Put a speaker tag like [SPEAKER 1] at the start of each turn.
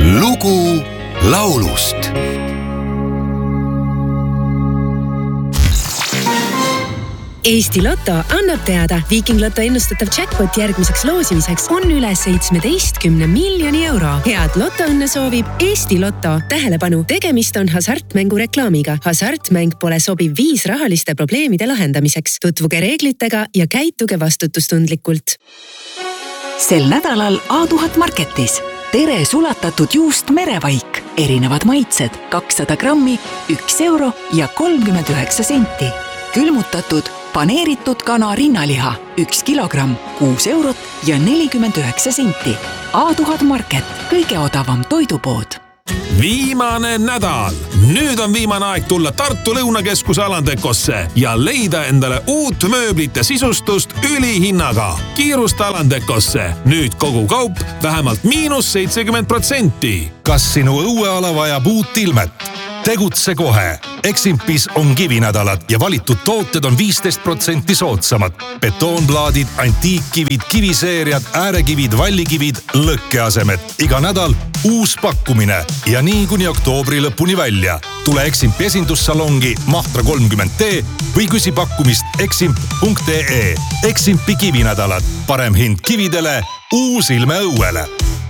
[SPEAKER 1] lugu laulust.
[SPEAKER 2] Eesti Lotto annab teada, Viiking Lotto ennustatav jackpot järgmiseks loosimiseks on üle 17 miljoni euro. Head lotoõnne soovib Eesti Lotto. Tähelepanu, tegemist on hasartmängu reklaamiga. Hasartmäng pole sobiv viis rahaliste probleemide lahendamiseks. Tutvuge reeglitega ja käituge vastutustundlikult.
[SPEAKER 3] Sel nädalal A1000 Marketis. Tere sulatatud juust merevaik. Erinevad maitsed 200 grammi, 1 euro ja 39 senti. Külmutatud paneeritud kana rinnaliha 1 kilogramm, 6 eurot ja 49 senti. A1000 Market, kõige odavam toidupood.
[SPEAKER 4] Viimane nädal. Nüüd on viimane aeg tulla Tartu Lõunakeskuse Alandekosse ja leida endale uut mööblit ja sisustust ülihinnaga. Kiirusta Alandekosse. Nüüd kogu kaup vähemalt -70%.
[SPEAKER 5] Kas sinu õueala vajab uut ilmet? Tegutse kohe. Eximpis on kivinädalad ja valitud tooted on 15% soodsamad. Betoonplaadid, antiikkivid, kiviseeriad, äärekivid, vallikivid, lõkkeasemed. Iga nädal uus pakkumine ja nii kuni oktoobri lõpuni välja. Tule Eximpi esindussalongi Mahtra 30T või küsi pakkumist eximp.ee. Eximpi kivinädalad. Parem hind kividele, uus ilme õuele.